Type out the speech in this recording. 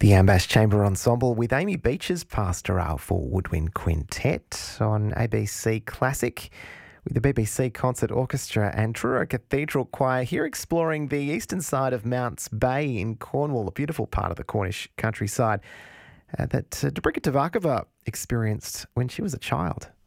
The Ambash Chamber Ensemble with Amy Beach's Pastoral for Woodwind Quintet on ABC Classic with the BBC Concert Orchestra and Truro Cathedral Choir here exploring the eastern side of Mounts Bay in Cornwall, a beautiful part of the Cornish countryside that Dobrika Tavakova experienced when she was a child.